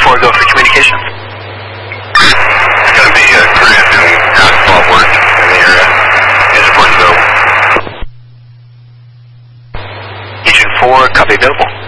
4, go for communication. It's going to be crews doing asphalt work in the area. Engine 4's available. Engine 4, copy available.